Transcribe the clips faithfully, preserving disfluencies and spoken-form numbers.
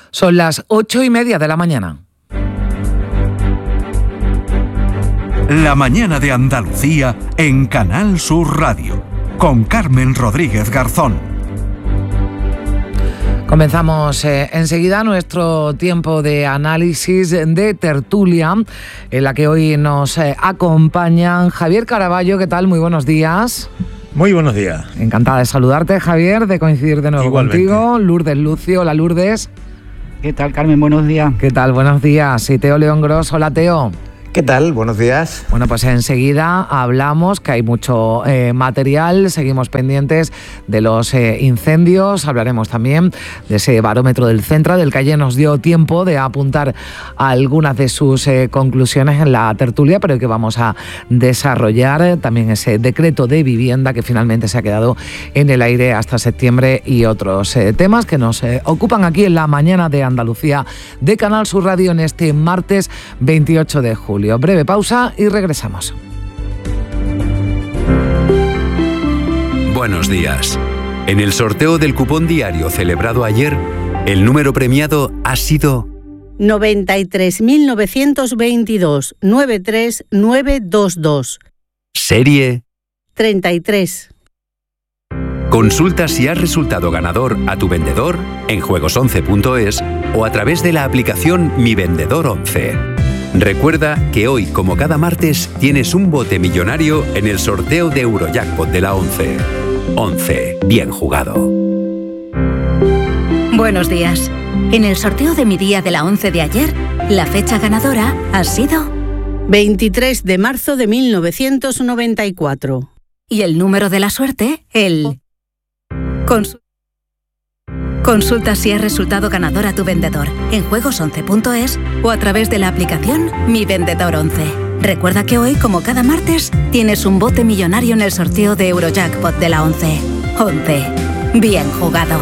Son las ocho y media de la mañana. La mañana de Andalucía en Canal Sur Radio, con Carmen Rodríguez Garzón. Comenzamos eh, enseguida nuestro tiempo de análisis de tertulia, en la que hoy nos eh, acompañan Javier Caraballo. ¿Qué tal? Muy buenos días. Muy buenos días. Encantada de saludarte, Javier, de coincidir de nuevo Igualmente. contigo. Lourdes Lucio. Hola, Lourdes. ¿Qué tal, Carmen? Buenos días. ¿Qué tal? Buenos días. Y Teo León Gros. Hola, Teo. ¿Qué tal? Buenos días. Bueno, pues enseguida hablamos, que hay mucho eh, material, seguimos pendientes de los eh, incendios, hablaremos también de ese barómetro del Centra, del que ayer nos dio tiempo de apuntar algunas de sus eh, conclusiones en la tertulia, pero que vamos a desarrollar también ese decreto de vivienda que finalmente se ha quedado en el aire hasta septiembre y otros eh, temas que nos eh, ocupan aquí en la mañana de Andalucía de Canal Sur Radio en este martes veintiocho de julio. Breve pausa y regresamos. Buenos días. En el sorteo del cupón diario celebrado ayer, el número premiado ha sido noventa y tres mil novecientos veintidós noventa y tres mil novecientos veintidós. Serie treinta y tres. Consulta si has resultado ganador a tu vendedor en juegos once punto es o a través de la aplicación Mi Vendedor once. Recuerda que hoy, como cada martes, tienes un bote millonario en el sorteo de Eurojackpot de la once. once. Bien jugado. Buenos días. En el sorteo de mi día de la once de ayer, la fecha ganadora ha sido veintitrés de marzo de mil novecientos noventa y cuatro. Y el número de la suerte, el... Consu- Consulta si has resultado ganador a tu vendedor en juegos once punto es o a través de la aplicación Mi Vendedor once. Recuerda que hoy, como cada martes, tienes un bote millonario en el sorteo de Eurojackpot de la once. once. Bien jugado.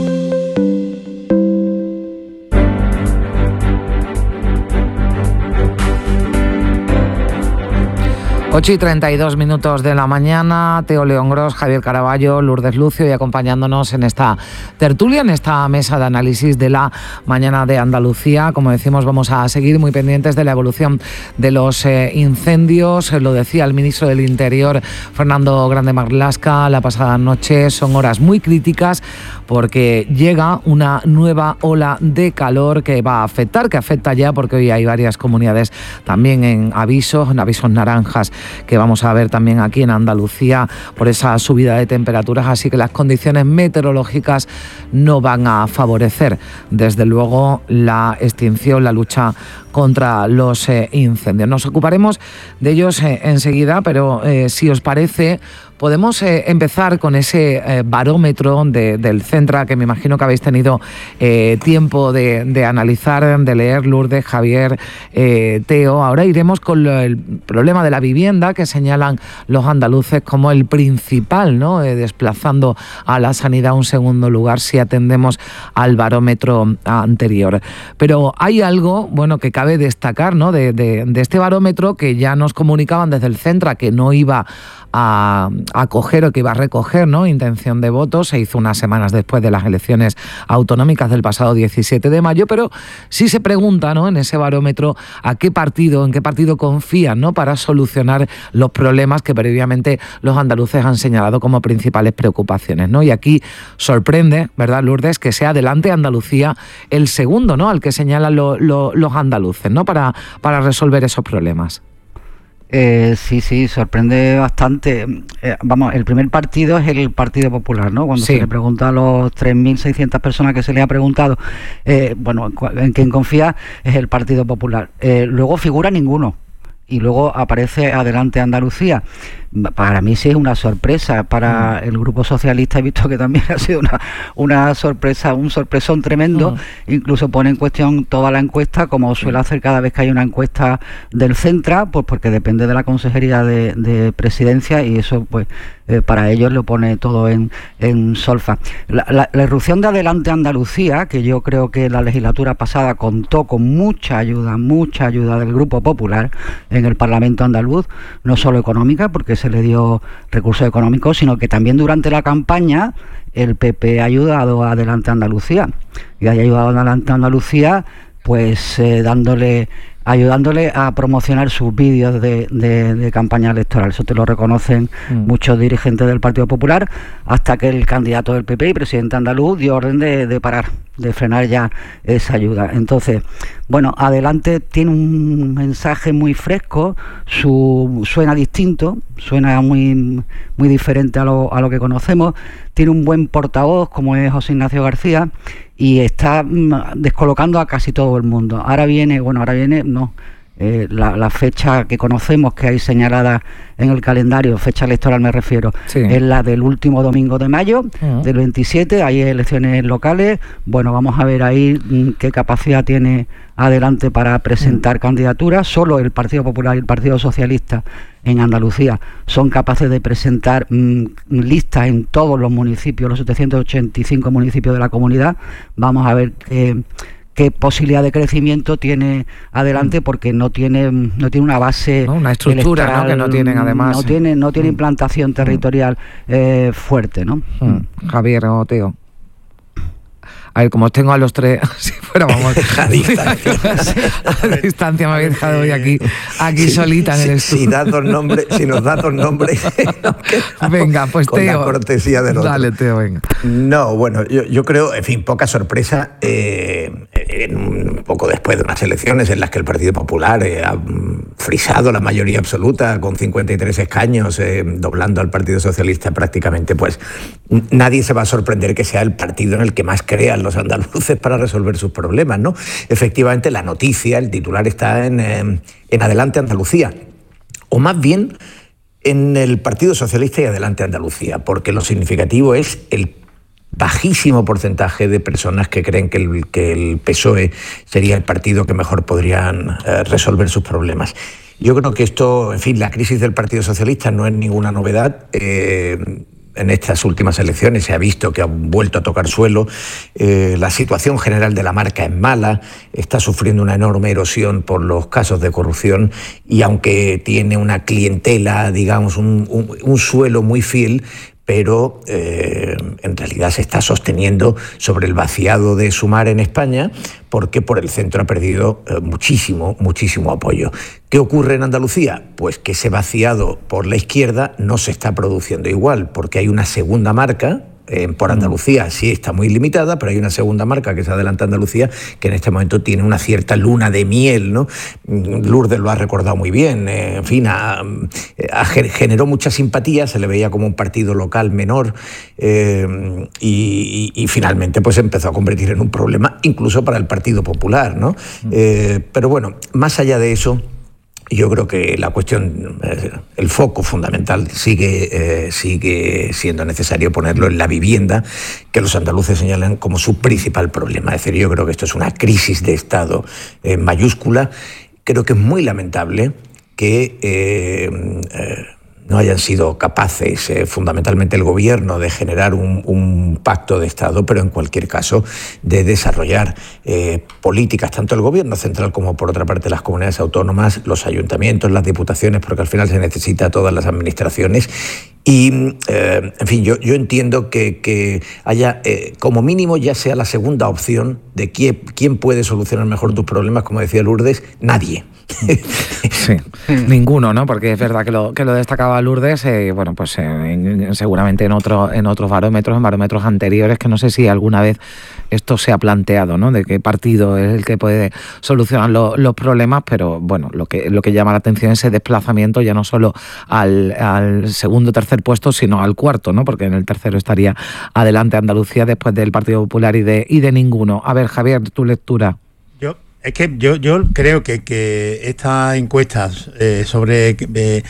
ocho y treinta y dos minutos de la mañana, Teo León Gros, Javier Caraballo, Lourdes Lucio y acompañándonos en esta tertulia, en esta mesa de análisis de la mañana de Andalucía. Como decimos, vamos a seguir muy pendientes de la evolución de los eh, incendios. Lo decía el ministro del Interior, Fernando Grande Marlaska, la pasada noche. Son horas muy críticas porque llega una nueva ola de calor que va a afectar, que afecta ya porque hoy hay varias comunidades también en avisos, en avisos naranjas, que vamos a ver también aquí en Andalucía por esa subida de temperaturas, así que las condiciones meteorológicas no van a favorecer, desde luego, la extinción, la lucha contra los eh, incendios. Nos ocuparemos de ellos eh, enseguida, pero eh, si os parece, podemos eh, empezar con ese eh, barómetro de, del Centra, que me imagino que habéis tenido eh, tiempo de, de analizar, de leer, Lourdes, Javier, eh, Teo. Ahora iremos con lo, el problema de la vivienda, que señalan los andaluces como el principal, ¿no? Eh, desplazando a la sanidad a un segundo lugar si atendemos al barómetro anterior. Pero hay algo, bueno, que cabe destacar, ¿no? de, de, de este barómetro, que ya nos comunicaban desde el Centra que no iba a, a coger o que iba a recoger, ¿no? intención de voto. Se hizo unas semanas después de las elecciones autonómicas del pasado diecisiete de mayo, pero sí se pregunta, ¿no? en ese barómetro a qué partido, en qué partido confían, ¿no? para solucionar los problemas que previamente los andaluces han señalado como principales preocupaciones, ¿no? Y aquí sorprende, ¿verdad, Lourdes?, que sea Adelante Andalucía el segundo, ¿no? al que señalan lo, lo, los andaluces, ¿no? para, para resolver esos problemas. Eh, sí, sí, sorprende bastante. Eh, vamos, el primer partido es el Partido Popular, ¿no? Cuando sí. se le pregunta a los tres mil seiscientas personas que se le ha preguntado, eh, bueno, en quién confía, es el Partido Popular. Eh, luego figura ninguno. Y luego aparece Adelante Andalucía. Para mí sí es una sorpresa. Para el Grupo Socialista he visto que también ha sido una, una sorpresa, un sorpresón tremendo. Uh-huh. Incluso pone en cuestión toda la encuesta, como suele hacer cada vez que hay una encuesta del Centra, pues porque depende de la Consejería de, de Presidencia, y eso pues eh, para ellos lo pone todo en, en solfa. La, la, la irrupción de Adelante Andalucía, que yo creo que la legislatura pasada contó con mucha ayuda, mucha ayuda del Grupo Popular en el Parlamento andaluz, no solo económica, porque se le dio recursos económicos, sino que también durante la campaña el P P ha ayudado a Adelante Andalucía, y ha ayudado a Adelante Andalucía pues eh, dándole ayudándole a promocionar sus vídeos de, de, de campaña electoral. Eso te lo reconocen mm. muchos dirigentes del Partido Popular, hasta que el candidato del P P y presidente andaluz dio orden de, de parar, de frenar ya esa ayuda. Entonces, bueno, Adelante tiene un mensaje muy fresco, su, suena distinto, suena muy, muy diferente a lo, a lo que conocemos, tiene un buen portavoz como es José Ignacio García, y está descolocando a casi todo el mundo. Ahora viene, bueno, ahora viene, no, eh, la, la fecha que conocemos, que hay señalada en el calendario, fecha electoral me refiero, sí. es la del último domingo de mayo, uh-huh. del veintisiete, hay elecciones locales. Bueno, vamos a ver ahí mm, qué capacidad tiene Adelante para presentar uh-huh. candidaturas. Solo el Partido Popular y el Partido Socialista en Andalucía son capaces de presentar mmm, listas en todos los municipios, los setecientos ochenta y cinco municipios de la comunidad. Vamos a ver qué, qué posibilidad de crecimiento tiene Adelante, porque no tiene no tiene una base, no, una estructura, ¿no? Que no tienen además. No tiene, no tiene mm. implantación territorial eh, fuerte, ¿no? Mm. Javier o Teo. A ver, como tengo a los tres, si fuera, vamos, a distancia. A distancia me habéis dejado hoy aquí, aquí sí, solita en el estudio. Si, da dos nombres, si nos da dos nombres, venga, pues con Teo. la cortesía del otro. Dale, Teo, venga. No, bueno, yo, yo creo, en fin, poca sorpresa, eh, en un poco después de unas elecciones en las que el Partido Popular eh, ha frisado la mayoría absoluta con cincuenta y tres escaños, eh, doblando al Partido Socialista prácticamente, pues nadie se va a sorprender que sea el partido en el que más crean los andaluces para resolver sus problemas, ¿no? Efectivamente, la noticia, el titular está en, eh, en Adelante Andalucía, o más bien en el Partido Socialista y Adelante Andalucía, porque lo significativo es el bajísimo porcentaje de personas que creen que el, que el P S O E sería el partido que mejor podrían eh, resolver sus problemas. Yo creo que esto, en fin, la crisis del Partido Socialista no es ninguna novedad. Eh, En estas últimas elecciones se ha visto que ha vuelto a tocar suelo, eh, la situación general de la marca es mala, está sufriendo una enorme erosión por los casos de corrupción, y aunque tiene una clientela, digamos, un, un, un suelo muy fiel, pero eh, en realidad se está sosteniendo sobre el vaciado de Sumar en España, porque por el centro ha perdido eh, muchísimo, muchísimo apoyo. ¿Qué ocurre en Andalucía? Pues que ese vaciado por la izquierda no se está produciendo igual, porque hay una segunda marca. Eh, por Andalucía sí está muy limitada, pero hay una segunda marca que es Adelante Andalucía, que en este momento tiene una cierta luna de miel, ¿no? Lourdes lo ha recordado muy bien, eh, en fin, ha, ha, generó mucha simpatía, se le veía como un partido local menor, eh, y, y, y finalmente pues empezó a convertir en un problema incluso para el Partido Popular, ¿no? Eh, pero bueno, más allá de eso, yo creo que la cuestión, eh, el foco fundamental sigue, eh, sigue siendo necesario ponerlo en la vivienda, que los andaluces señalan como su principal problema. Es decir, yo creo que esto es una crisis de Estado eh, mayúscula. Creo que es muy lamentable que eh, eh, no hayan sido capaces, eh, fundamentalmente el gobierno, de generar un, un pacto de Estado, pero en cualquier caso de desarrollar eh, políticas, tanto el gobierno central como por otra parte las comunidades autónomas, los ayuntamientos, las diputaciones, porque al final se necesita a todas las administraciones. Y, eh, en fin, yo, yo entiendo que, que haya, eh, como mínimo, ya sea la segunda opción de quién, quién puede solucionar mejor tus problemas, como decía Lourdes, nadie. Sí, ninguno, ¿no? Porque es verdad que lo, que lo destacaba Lourdes, eh, bueno, pues eh, en, seguramente en, otro, en otros barómetros, en barómetros anteriores, que no sé si alguna vez esto se ha planteado, ¿no? De qué partido es el que puede solucionar lo, los problemas, pero bueno, lo que, lo que llama la atención es ese desplazamiento ya no solo al, al segundo o tercer puesto, sino al cuarto, ¿no? Porque en el tercero estaría Adelante Andalucía, después del Partido Popular y de, y de ninguno. A ver, Javier, tu lectura. Yo Es que yo, yo creo que, que estas encuestas eh, sobre eh,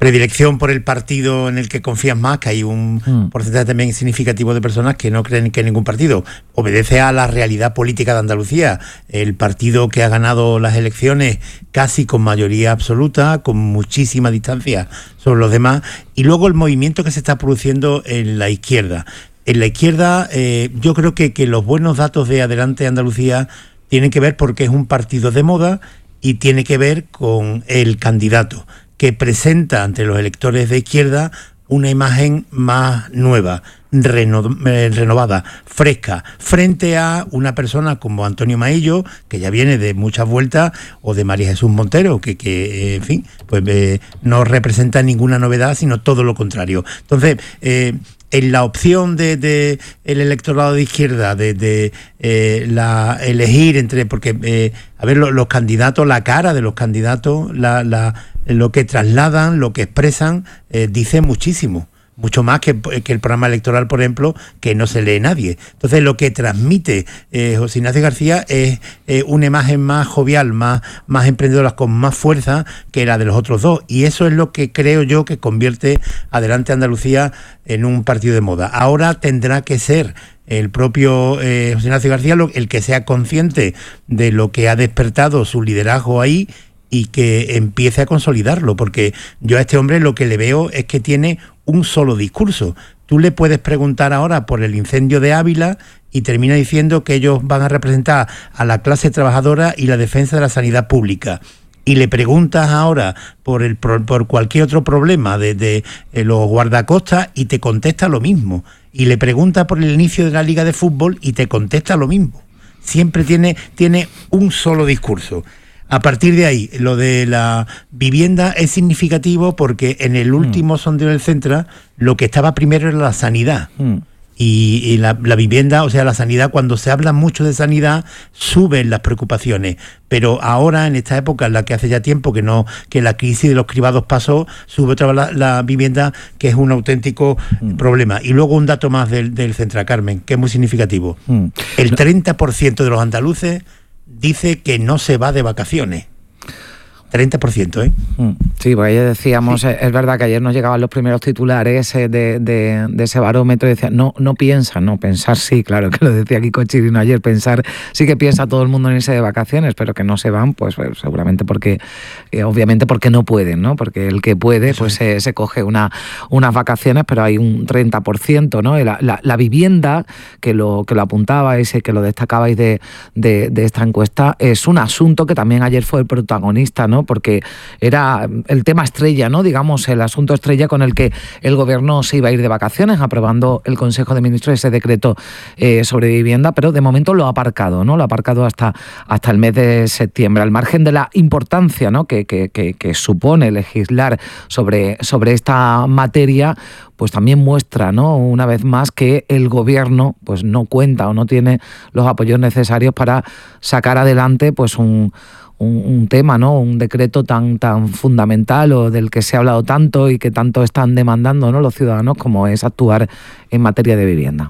predilección por el partido en el que confías más, que hay un mm. porcentaje también significativo de personas que no creen que ningún partido obedece a la realidad política de Andalucía. El partido que ha ganado las elecciones casi con mayoría absoluta, con muchísima distancia sobre los demás, y luego el movimiento que se está produciendo en la izquierda. En la izquierda eh, yo creo que, que los buenos datos de Adelante Andalucía tienen que ver porque es un partido de moda y tiene que ver con el candidato, que presenta ante los electores de izquierda una imagen más nueva, reno, eh, renovada, fresca, frente a una persona como Antonio Maillo, que ya viene de muchas vueltas, o de María Jesús Montero, que, que eh, en fin, pues eh, no representa ninguna novedad, sino todo lo contrario. Entonces, eh, en la opción de, de el electorado de izquierda, de, de eh, la elegir entre, porque, eh, a ver, los, los candidatos, la cara de los candidatos, la, la, lo que trasladan, lo que expresan, eh, dice muchísimo. Mucho más que, que el programa electoral, por ejemplo, que no se lee nadie. Entonces, lo que transmite eh, José Ignacio García es eh, una imagen más jovial, más, más emprendedora, con más fuerza que la de los otros dos. Y eso es lo que creo yo que convierte Adelante Andalucía en un partido de moda. Ahora tendrá que ser el propio eh, José Ignacio García el que sea consciente de lo que ha despertado su liderazgo ahí y que empiece a consolidarlo, porque yo a este hombre lo que le veo es que tiene un solo discurso. Tú le puedes preguntar ahora por el incendio de Ávila y termina diciendo que ellos van a representar a la clase trabajadora y la defensa de la sanidad pública. Y le preguntas ahora por el por cualquier otro problema de, de, de los guardacostas y te contesta lo mismo. Y le preguntas por el inicio de la Liga de Fútbol y te contesta lo mismo. Siempre tiene, tiene un solo discurso. A partir de ahí, lo de la vivienda es significativo porque en el último mm. sondeo del Centra lo que estaba primero era la sanidad. Mm. Y, y la, la vivienda, o sea, la sanidad, cuando se habla mucho de sanidad, suben las preocupaciones. Pero ahora, en esta época en la que hace ya tiempo que no que la crisis de los cribados pasó, sube otra vez la, la vivienda, que es un auténtico mm. problema. Y luego un dato más del, del Centra, Carmen, que es muy significativo. Mm. El treinta por ciento de los andaluces dice que no se va de vacaciones. treinta por ciento, ¿eh? Sí, pues ayer decíamos, sí. Es verdad que ayer nos llegaban los primeros titulares de, de, de ese barómetro y decían, no, no piensa, no, pensar sí, claro, que lo decía Kiko Chirino ayer, pensar sí que piensa todo el mundo en irse de vacaciones, pero que no se van, pues, pues seguramente porque, eh, obviamente porque no pueden, ¿no? Porque el que puede, Eso pues se, se coge una, unas vacaciones, pero hay un treinta por ciento, ¿no? Y la, la, la vivienda, que lo, que lo apuntabais y que lo destacabais de, de, de esta encuesta, es un asunto que también ayer fue el protagonista, ¿no? Porque era el tema estrella, ¿no? Digamos, el asunto estrella con el que el gobierno se iba a ir de vacaciones, aprobando el Consejo de Ministros ese decreto eh, sobre vivienda, pero de momento lo ha aparcado, ¿no? Lo ha aparcado hasta, hasta el mes de septiembre, al margen de la importancia, ¿no? que, que, que, que supone legislar sobre, sobre esta materia, pues también muestra, ¿no? Una vez más que el gobierno pues no cuenta o no tiene los apoyos necesarios para sacar adelante pues un Un, un tema, ¿no? Un decreto tan tan fundamental o del que se ha hablado tanto y que tanto están demandando, ¿no? Los ciudadanos, como es actuar en materia de vivienda.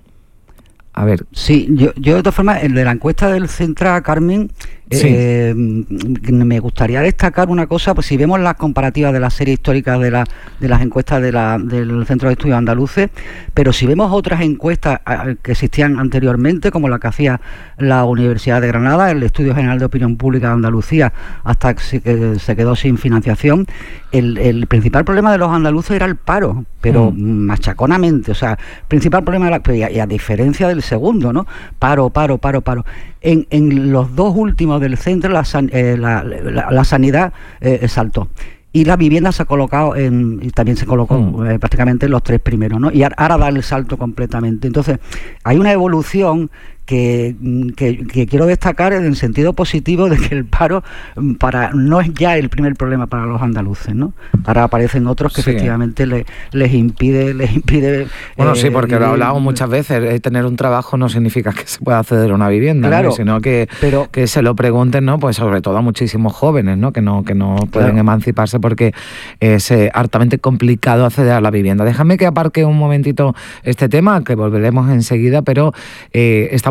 A ver. Sí, yo, yo de todas formas, el de la encuesta del Centra, Carmen, sí. eh, me gustaría destacar una cosa, pues si vemos las comparativas de las series históricas de, la, de las encuestas de la, del Centro de Estudios Andaluces, pero si vemos otras encuestas que existían anteriormente, como la que hacía la Universidad de Granada, el Estudio General de Opinión Pública de Andalucía, hasta que se quedó sin financiación, el, el principal problema de los andaluces era el paro, pero mm. machaconamente, o sea, el principal problema era, y a, y a diferencia del segundo, ¿no? Paro, paro, paro, paro. En, en los dos últimos del centro la, eh, la, la, la sanidad eh, saltó. Y la vivienda se ha colocado en, y también se colocó mm. eh, prácticamente en los tres primeros, ¿no? Y ahora da el salto completamente. Entonces, hay una evolución que, que, que quiero destacar en el sentido positivo de que el paro para no es ya el primer problema para los andaluces, ¿no? Ahora aparecen otros que sí. efectivamente le, les impide les impide bueno eh, sí porque eh, lo hablamos muchas veces, eh, tener un trabajo no significa que se pueda acceder a una vivienda, claro, ¿no? Sino que, pero, que se lo pregunten, ¿no? Pues sobre todo a muchísimos jóvenes, ¿no? Que no que no pueden claro. emanciparse porque es eh, hartamente complicado acceder a la vivienda. Déjame que aparque un momentito este tema, que volveremos enseguida, pero eh, estamos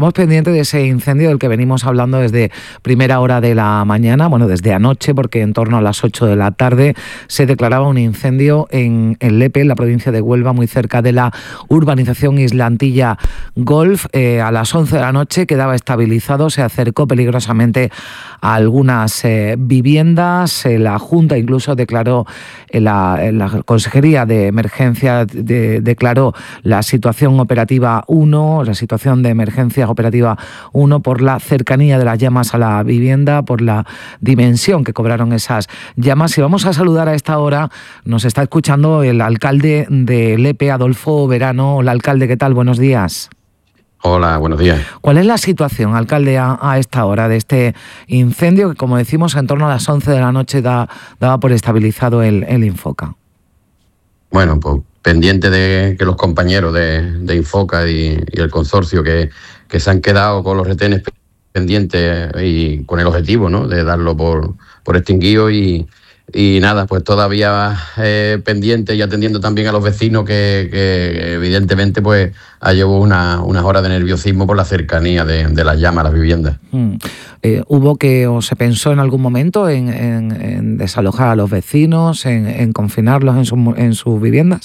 estamos pendientes de ese incendio del que venimos hablando desde primera hora de la mañana, bueno, desde anoche, porque en torno a las ocho de la tarde se declaraba un incendio en, en Lepe, en la provincia de Huelva, muy cerca de la urbanización Islantilla Golf. Eh, a las once de la noche quedaba estabilizado, se acercó peligrosamente a algunas eh, viviendas. Eh, la Junta incluso declaró, en la, en la Consejería de Emergencia de, declaró la situación operativa uno, la situación de emergencia operativa uno por la cercanía de las llamas a la vivienda, por la dimensión que cobraron esas llamas. Y vamos a saludar a esta hora, nos está escuchando el alcalde de Lepe, Adolfo Verano. Hola, alcalde, ¿qué tal? Buenos días. Hola, buenos días. ¿Cuál es la situación, alcalde, a, a esta hora de este incendio que, como decimos, en torno a las once de la noche da, daba por estabilizado el, el Infoca? Bueno, pues pendiente de que los compañeros de, de Infoca y, y el consorcio que, que se han quedado con los retenes pendientes y con el objetivo, ¿no?, de darlo por, por extinguido y... Y nada, pues todavía eh, pendiente y atendiendo también a los vecinos que, que evidentemente pues llevó una, unas horas de nerviosismo por la cercanía de, de las llamas a las viviendas. Mm. Eh, ¿Hubo que, o se pensó en algún momento en, en, en desalojar a los vecinos, en, en confinarlos en, su, en sus viviendas?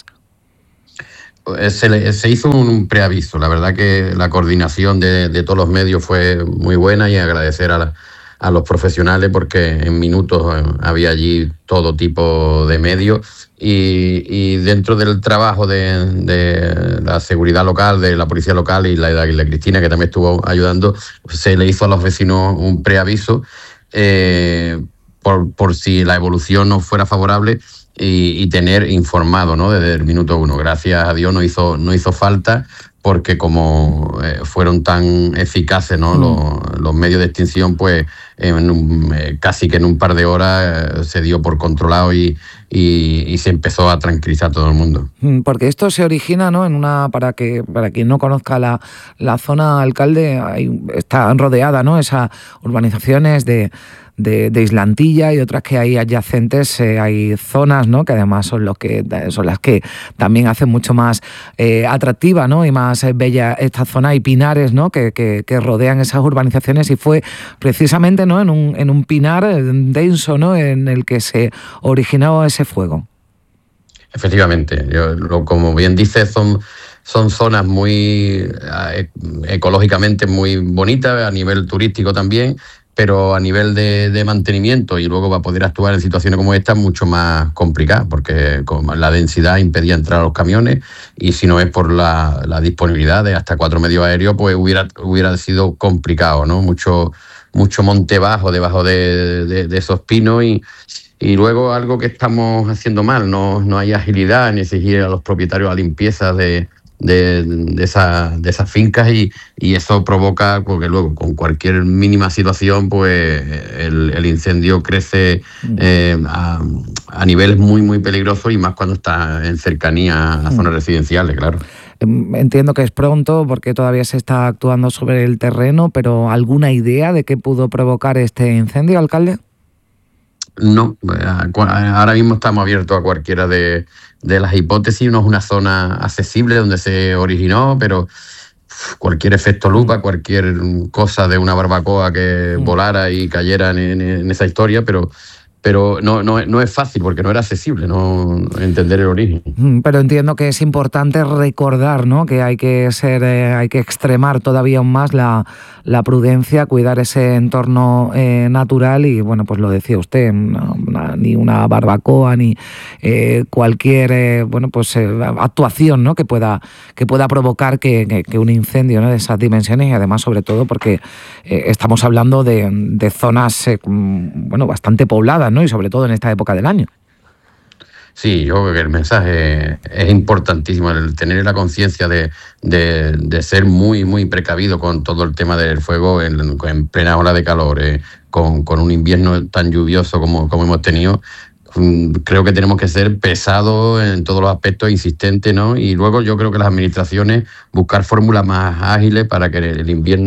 Se, le, se hizo un preaviso. La verdad que la coordinación de, de todos los medios fue muy buena y agradecer a la a los profesionales porque en minutos eh, había allí todo tipo de medios y, y dentro del trabajo de, de la seguridad local, de la policía local y la de Cristina, que también estuvo ayudando, se le hizo a los vecinos un preaviso eh, por, por si la evolución no fuera favorable y, y tener informado, ¿no?, desde el minuto uno. Gracias a Dios no hizo, no hizo falta, porque como eh, fueron tan eficaces, ¿no?, mm. los, los medios de extinción, pues en un, eh, casi que en un par de horas eh, se dio por controlado y, y, y se empezó a tranquilizar todo el mundo. Porque esto se origina, ¿no?, en una, para que para quien no conozca la, la zona, alcalde, hay, está rodeada, ¿no?, esas urbanizaciones de... De, de Islantilla y otras que hay adyacentes, eh, hay zonas, ¿no?, que además son, los que, son las que también hacen mucho más eh, atractiva, ¿no?, y más eh, bella esta zona. Hay pinares, ¿no?, que, que, que rodean esas urbanizaciones y fue precisamente, ¿no?, en un, en un pinar denso, ¿no?, en el que se originó ese fuego. Efectivamente, yo, lo, como bien dices, son... Son zonas muy eh, ecológicamente muy bonitas, a nivel turístico también, pero a nivel de, de mantenimiento y luego va a poder actuar en situaciones como esta mucho más complicada, porque la densidad impedía entrar a los camiones y si no es por la, la disponibilidad de hasta cuatro medios aéreos, pues hubiera, hubiera sido complicado, ¿no? Mucho, mucho monte bajo debajo de, de, de esos pinos y... Y luego algo que estamos haciendo mal, no, no hay agilidad en exigir a los propietarios la limpieza de, de, de, esa, de esas fincas y, y eso provoca, porque luego con cualquier mínima situación pues el, el incendio crece eh, a, a niveles muy muy peligrosos y más cuando está en cercanía a zonas residenciales, claro. Entiendo que es pronto porque todavía se está actuando sobre el terreno, pero ¿alguna idea de qué pudo provocar este incendio, alcalde? No, ahora mismo estamos abiertos a cualquiera de, de las hipótesis. No es una zona accesible donde se originó, pero cualquier efecto lupa, cualquier cosa de una barbacoa que volara y cayera en, en esa historia, pero... Pero no, no, no es fácil porque no era accesible, no entender el origen. Pero entiendo que es importante recordar, ¿no?, que hay que ser, eh, hay que extremar todavía aún más la, la prudencia, cuidar ese entorno eh, natural y, bueno, pues lo decía usted, no, una, ni una barbacoa ni eh, cualquier, eh, bueno, pues eh, actuación, ¿no?, que pueda que pueda provocar que, que, que un incendio, ¿no?, de esas dimensiones y además, sobre todo, porque eh, estamos hablando de, de zonas, eh, bueno, bastante pobladas, ¿no?, y sobre todo en esta época del año. Sí, yo creo que el mensaje es importantísimo, el tener la conciencia de, de, de ser muy, muy precavido con todo el tema del fuego en, en plena ola de calor, eh, con, con un invierno tan lluvioso como, como hemos tenido. Creo que tenemos que ser pesados en todos los aspectos, insistentes, ¿no? Y luego yo creo que las administraciones buscar fórmulas más ágiles para que el invierno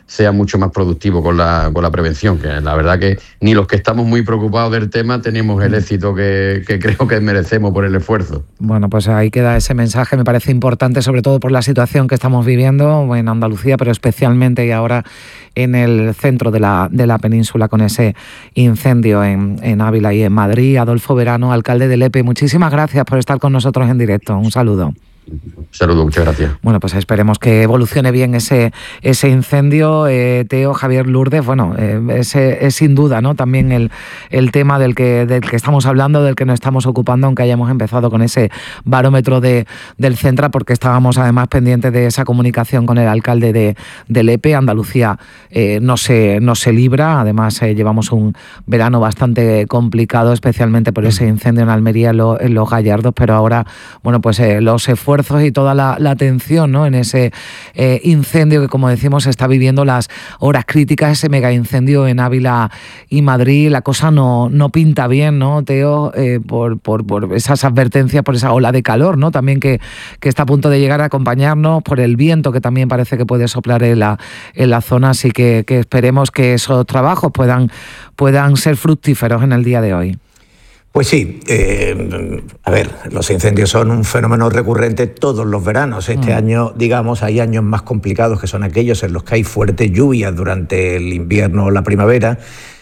sea mucho más productivo con la, con la prevención, que la verdad que ni los que estamos muy preocupados del tema tenemos el éxito que, que creo que merecemos por el esfuerzo. Bueno, pues ahí queda ese mensaje, me parece importante, sobre todo por la situación que estamos viviendo en Andalucía, pero especialmente y ahora en el centro de la, de la península con ese incendio en, en Ávila y en Madrid. Adolfo Verano, alcalde de Lepe, muchísimas gracias por estar con nosotros en directo. Un saludo. Un saludo, muchas gracias. Bueno, pues esperemos que evolucione bien ese ese incendio. Eh, Teo, Javier, Lourdes, bueno, eh, ese, es sin duda, ¿no? También el, el tema del que, del que estamos hablando, del que nos estamos ocupando, aunque hayamos empezado con ese barómetro de, del Centra, porque estábamos además pendientes de esa comunicación con el alcalde de, de Lepe. Andalucía eh, no, se, no se libra, además eh, llevamos un verano bastante complicado, especialmente por ese incendio en Almería, en, lo, en Los Gallardos, pero ahora, bueno, pues eh, los esfuerzos y toda la, la atención, ¿no?, en ese eh, incendio que, como decimos, está viviendo las horas críticas, ese mega incendio en Ávila y Madrid. La cosa no, no pinta bien, ¿no, Teo? Eh, por, por, por esas advertencias, por esa ola de calor, ¿no?, también que, que está a punto de llegar a acompañarnos, por el viento que también parece que puede soplar en la, en la zona, así que, que esperemos que esos trabajos puedan, puedan ser fructíferos en el día de hoy. Pues sí, eh, a ver, los incendios son un fenómeno recurrente todos los veranos. Este mm. año, digamos, hay años más complicados, que son aquellos en los que hay fuertes lluvias durante el invierno o la primavera,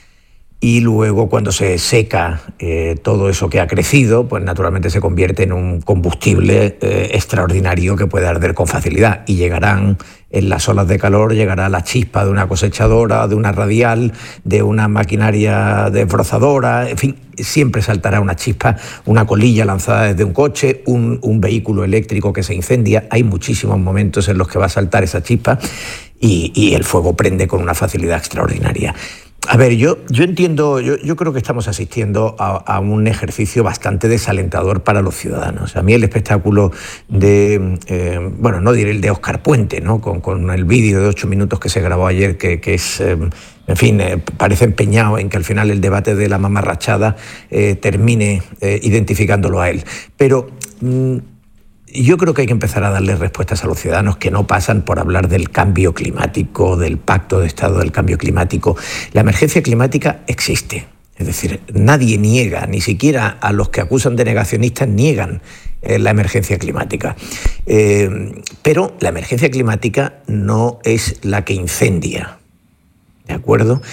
y luego cuando se seca eh, todo eso que ha crecido, pues naturalmente se convierte en un combustible eh, extraordinario que puede arder con facilidad, y llegarán en las olas de calor, llegará la chispa de una cosechadora, de una radial, de una maquinaria desbrozadora, en fin, siempre saltará una chispa, una colilla lanzada desde un coche, un, un vehículo eléctrico que se incendia. Hay muchísimos momentos en los que va a saltar esa chispa y, y el fuego prende con una facilidad extraordinaria. A ver, yo, yo entiendo, yo, yo creo que estamos asistiendo a, a un ejercicio bastante desalentador para los ciudadanos. A mí el espectáculo de, eh, bueno, no diré el de Óscar Puente, ¿no?, con, con el vídeo de ocho minutos que se grabó ayer, que, que es, eh, en fin, eh, parece empeñado en que al final el debate de la mamarrachada eh, termine eh, identificándolo a él. Pero mmm, yo creo que hay que empezar a darle respuestas a los ciudadanos que no pasan por hablar del cambio climático, del pacto de Estado del cambio climático. La emergencia climática existe. Es decir, nadie niega, ni siquiera a los que acusan de negacionistas niegan eh, la emergencia climática. Eh, pero la emergencia climática no es la que incendia. ¿De acuerdo?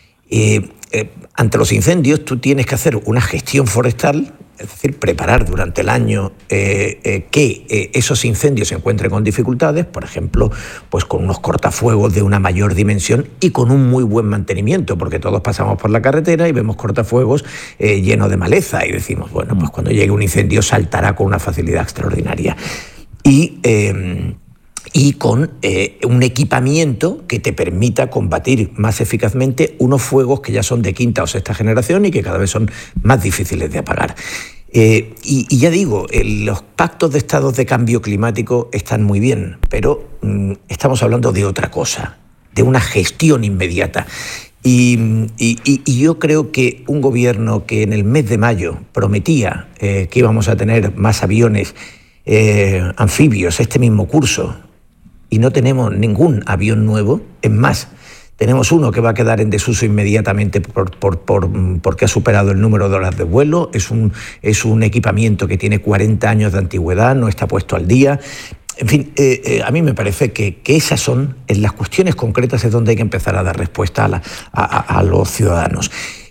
Eh, eh, ante los incendios tú tienes que hacer una gestión forestal, es decir, preparar durante el año eh, eh, que eh, esos incendios se encuentren con dificultades, por ejemplo, pues con unos cortafuegos de una mayor dimensión y con un muy buen mantenimiento, porque todos pasamos por la carretera y vemos cortafuegos eh, llenos de maleza y decimos, bueno, pues cuando llegue un incendio saltará con una facilidad extraordinaria. Y... Eh, y con eh, un equipamiento que te permita combatir más eficazmente unos fuegos que ya son de quinta o sexta generación y que cada vez son más difíciles de apagar. Eh, y, y ya digo, el, los pactos de estados de cambio climático están muy bien, pero mm, estamos hablando de otra cosa, de una gestión inmediata. Y, y, y yo creo que un gobierno que en el mes de mayo prometía eh, que íbamos a tener más aviones eh, anfibios este mismo curso, y no tenemos ningún avión nuevo, es más, tenemos uno que va a quedar en desuso inmediatamente por, por, por, porque ha superado el número de horas de vuelo, es un, es un equipamiento que tiene cuarenta años de antigüedad, no está puesto al día. En fin, eh, eh, a mí me parece que, que esas son, en las cuestiones concretas es donde hay que empezar a dar respuesta a, la, a, a los ciudadanos.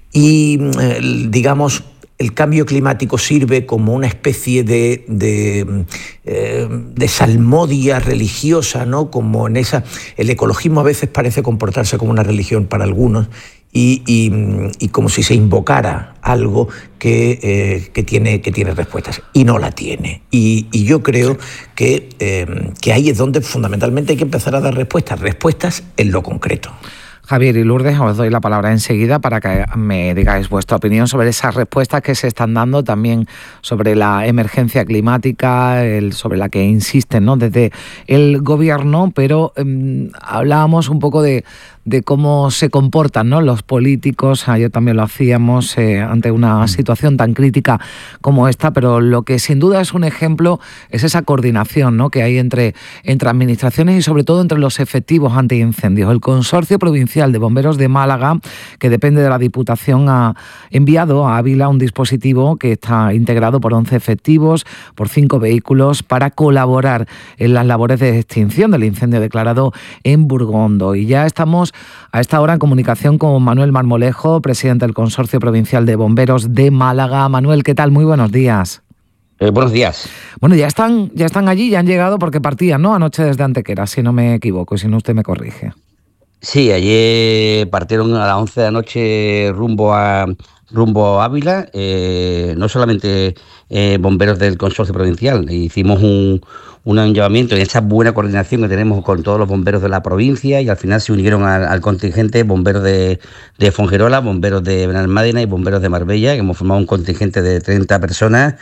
Y, eh, digamos, el cambio climático sirve como una especie de, de, eh, de salmodia religiosa, ¿no? Como en esa, el ecologismo a veces parece comportarse como una religión para algunos y, y, y como si se invocara algo que, eh, que, tiene, que tiene respuestas y no la tiene. Y, y yo creo que, eh, que ahí es donde fundamentalmente hay que empezar a dar respuestas, respuestas en lo concreto. Javier y Lourdes, os doy la palabra enseguida para que me digáis vuestra opinión sobre esas respuestas que se están dando, también sobre la emergencia climática, el, sobre la que insisten, ¿no?, desde el gobierno, pero eh, hablábamos un poco de, de cómo se comportan, ¿no?, los políticos. Ayer también lo hacíamos eh, ante una situación tan crítica como esta, pero lo que sin duda es un ejemplo es esa coordinación, ¿no?, que hay entre, entre administraciones y sobre todo entre los efectivos antiincendios. El Consorcio Provincial de Bomberos de Málaga, que depende de la Diputación, ha enviado a Ávila un dispositivo que está integrado por once efectivos, por cinco vehículos, para colaborar en las labores de extinción del incendio declarado en Burgondo. Y ya estamos a esta hora en comunicación con Manuel Marmolejo, presidente del Consorcio Provincial de Bomberos de Málaga. Manuel, ¿qué tal? Muy buenos días. Eh, buenos días. Bueno, ya están, ya están allí, ya han llegado porque partían, ¿no?, anoche desde Antequera, si no me equivoco, y si no usted me corrige. Sí, ayer partieron a las once de la noche rumbo a rumbo a Ávila, eh, no solamente eh, bomberos del Consorcio Provincial, hicimos un, un llamamiento en esa buena coordinación que tenemos con todos los bomberos de la provincia, y al final se unieron al, al contingente bomberos de, de Fonjerola, bomberos de Benalmádena y bomberos de Marbella, que hemos formado un contingente de treinta personas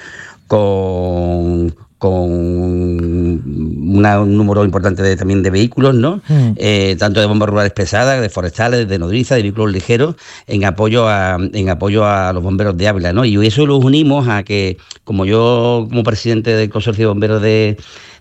con... con una, un número importante de, también de vehículos, ¿no? Mm. Eh, tanto de bombas rurales pesadas, de forestales, de nodriza, de vehículos ligeros, en apoyo a en apoyo a los bomberos de Ávila, ¿no? Y eso lo unimos a que, como yo, como presidente del Consorcio de Bomberos de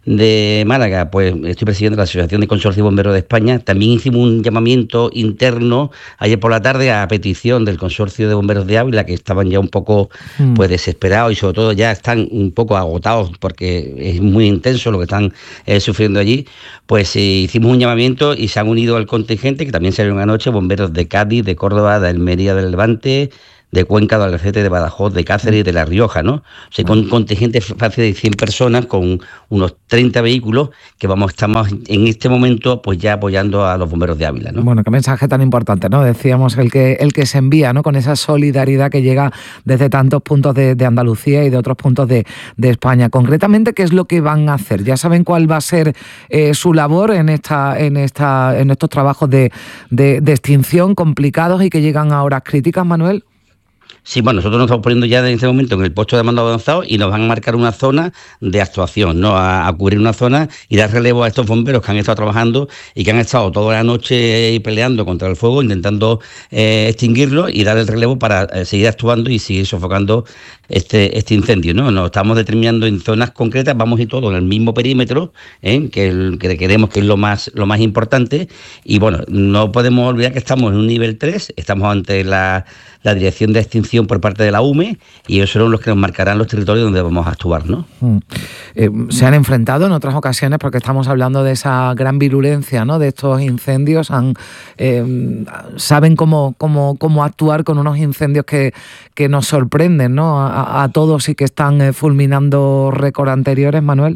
de Málaga, pues estoy presidiendo la Asociación de Consorcio de Bomberos de España, también hicimos un llamamiento interno ayer por la tarde a petición del Consorcio de Bomberos de Ávila, que estaban ya un poco mm. pues desesperados y sobre todo ya están un poco agotados porque es muy intenso lo que están eh, sufriendo allí. Pues eh, hicimos un llamamiento y se han unido al contingente, que también salieron anoche, bomberos de Cádiz, de Córdoba, de Almería, del Levante, de Cuenca, de Albacete, de Badajoz, de Cáceres y de La Rioja, ¿no? O sea, con un contingente fácil de cien personas, con unos treinta vehículos, que vamos, estamos en este momento pues ya apoyando a los bomberos de Ávila, ¿no? Bueno, qué mensaje tan importante, ¿no? Decíamos el que el que se envía, ¿no?, con esa solidaridad que llega desde tantos puntos de, de Andalucía y de otros puntos de, de España. Concretamente, ¿qué es lo que van a hacer? ¿Ya saben cuál va a ser eh, su labor en esta en esta en estos trabajos de, de, de extinción complicados y que llegan a horas críticas, Manuel? Sí, bueno, nosotros nos estamos poniendo ya en este momento en el puesto de mando avanzado y nos van a marcar una zona de actuación, ¿no? A, a cubrir una zona y dar relevo a estos bomberos que han estado trabajando y que han estado toda la noche peleando contra el fuego, intentando eh, extinguirlo y dar el relevo para eh, seguir actuando y seguir sofocando este este incendio, ¿no? Nos estamos determinando en zonas concretas, vamos a ir todos en el mismo perímetro, ¿eh? que, el, que creemos que es lo más lo más importante, y bueno, no podemos olvidar que estamos en un nivel tres, estamos ante la, la Dirección de Extinción por parte de la U M E, y ellos son los que nos marcarán los territorios donde vamos a actuar, ¿no? Mm. Eh, se han enfrentado en otras ocasiones, porque estamos hablando de esa gran virulencia, ¿no?, de estos incendios. Han, eh, saben cómo, cómo, cómo actuar con unos incendios que, que nos sorprenden, ¿no?, a, a todos y que están eh, fulminando récord anteriores, Manuel.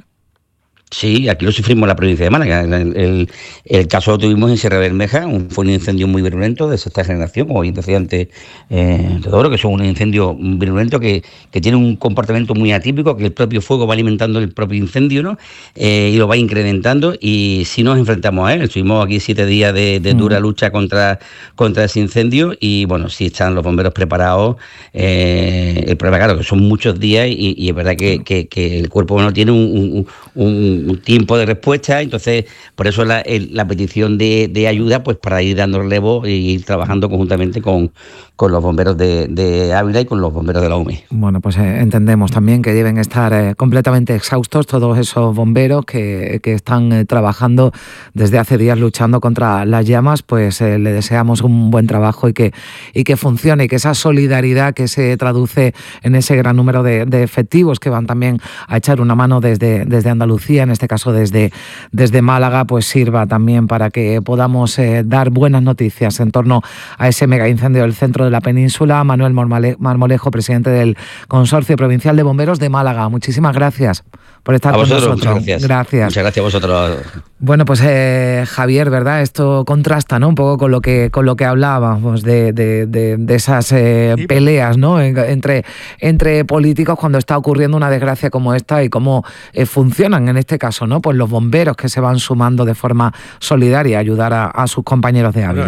Sí, aquí lo sufrimos en la provincia de Málaga. El, el, el caso lo tuvimos en Sierra Bermeja, un, fue un incendio muy virulento de sexta generación, como decía antes eh, Teodoro, que son un incendio virulento que, que tiene un comportamiento muy atípico, que el propio fuego va alimentando el propio incendio, ¿no? Eh, y lo va incrementando, y sí nos enfrentamos a él. Estuvimos aquí siete días de, de dura lucha contra, contra ese incendio, y bueno, sí están los bomberos preparados. Eh, el problema, claro, que son muchos días y, y es verdad que, que, que el cuerpo no tiene un, un, un un tiempo de respuesta, entonces por eso la, el, la petición de, de ayuda, pues para ir dando relevo e ir trabajando conjuntamente con, con los bomberos de, de Ávila y con los bomberos de la U M E. Bueno, pues eh, entendemos también que deben estar eh, completamente exhaustos todos esos bomberos que, que están eh, trabajando desde hace días luchando contra las llamas. Pues eh, le deseamos un buen trabajo y que, y que funcione, y que esa solidaridad que se traduce en ese gran número de, de efectivos que van también a echar una mano desde, desde Andalucía, en este caso desde, desde Málaga, pues sirva también para que podamos eh, dar buenas noticias en torno a ese mega incendio del centro de la península. Manuel Marmolejo, presidente del Consorcio Provincial de Bomberos de Málaga, muchísimas gracias por estar a con vosotros, nosotros. Muchas gracias. Gracias. Muchas gracias a vosotros. Bueno, pues eh, Javier, ¿verdad? Esto contrasta, ¿no?, un poco con lo que con lo que hablábamos de, de, de, de esas eh, sí. peleas, ¿no?, entre, entre políticos cuando está ocurriendo una desgracia como esta, y cómo eh, funcionan en este caso, ¿no?, pues los bomberos que se van sumando de forma solidaria a ayudar a, a sus compañeros de Ávila. Claro.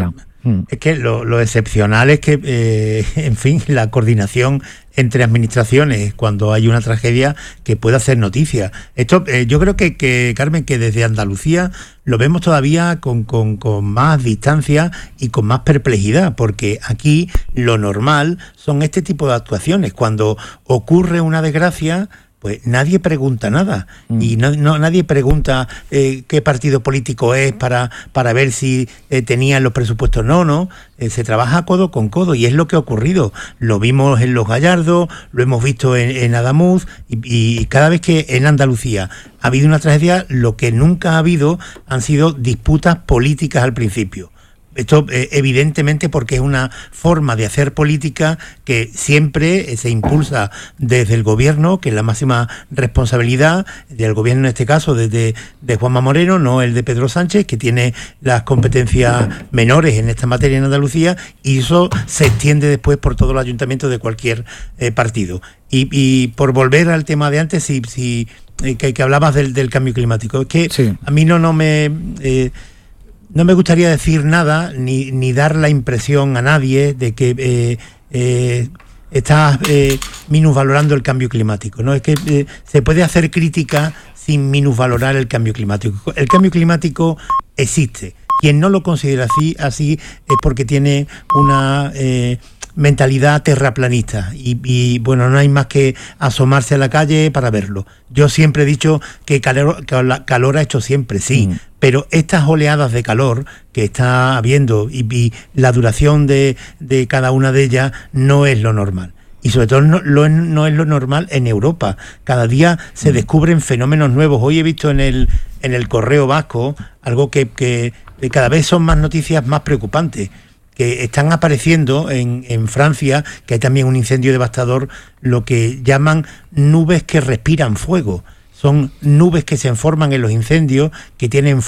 Mm. Es que lo, lo excepcional es que, eh, en fin, la coordinación entre administraciones cuando hay una tragedia que pueda hacer noticia. Esto, eh, yo creo que, que, Carmen, que desde Andalucía lo vemos todavía con, con, con más distancia y con más perplejidad, porque aquí lo normal son este tipo de actuaciones. Cuando ocurre una desgracia, pues nadie pregunta nada mm. y no, no, nadie pregunta eh, qué partido político es para, para ver si eh, tenían los presupuestos. No, no, eh, se trabaja codo con codo y es lo que ha ocurrido. Lo vimos en Los Gallardos, lo hemos visto en, en Adamuz y, y cada vez que en Andalucía ha habido una tragedia, lo que nunca ha habido han sido disputas políticas al principio. Esto eh, evidentemente porque es una forma de hacer política que siempre eh, se impulsa desde el gobierno, que es la máxima responsabilidad del gobierno, en este caso desde de Juanma Moreno, no el de Pedro Sánchez, que tiene las competencias menores en esta materia en Andalucía, y eso se extiende después por todos los ayuntamientos de cualquier eh, partido. Y, y por volver al tema de antes, si, si eh, que, que hablabas del, del cambio climático, es que sí. a mí no, no me... Eh, No me gustaría decir nada ni, ni dar la impresión a nadie de que eh, eh, estás eh, minusvalorando el cambio climático, ¿no? Es que eh, se puede hacer crítica sin minusvalorar el cambio climático. El cambio climático existe. Quien no lo considera así, así es porque tiene una eh, mentalidad terraplanista y, y bueno, no hay más que asomarse a la calle para verlo. Yo siempre he dicho que calor, calor ha hecho siempre, sí, mm. pero estas oleadas de calor que está habiendo y, y la duración de, de cada una de ellas no es lo normal. Y sobre todo no, lo, no es lo normal en Europa. Cada día se mm. descubren fenómenos nuevos. Hoy he visto en el, en el Correo Vasco algo que, que cada vez son más noticias más preocupantes, que están apareciendo en, en Francia, que hay también un incendio devastador, lo que llaman nubes que respiran fuego. Son nubes que se forman en los incendios, que tienen